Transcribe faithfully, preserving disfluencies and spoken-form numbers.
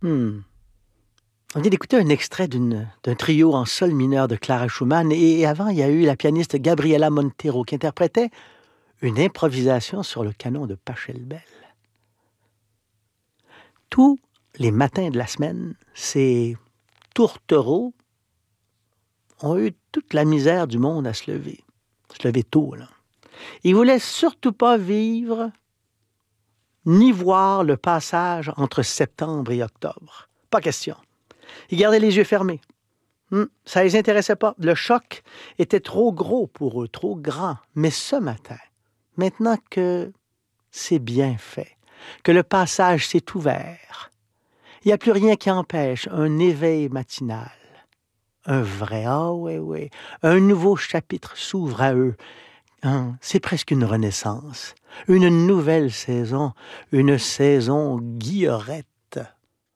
Hmm. On vient d'écouter un extrait d'une- d'un trio en sol mineur de Clara Schumann et, et avant, il y a eu la pianiste Gabriela Montero qui interprétait une improvisation sur le canon de Pachelbel. Tous les matins de la semaine, ces tourtereaux ont eu toute la misère du monde à se lever. Se lever tôt, là. Ils voulaient surtout pas vivre ni voir le passage entre septembre et octobre. Pas question. Ils gardaient les yeux fermés. Hmm, ça les intéressait pas. Le choc était trop gros pour eux, trop grand. Mais ce matin, maintenant que c'est bien fait, que le passage s'est ouvert, il n'y a plus rien qui empêche un éveil matinal. Un vrai, ah oui, oui, un nouveau chapitre s'ouvre à eux. Hein, c'est presque une renaissance, une nouvelle saison, une saison guillerette.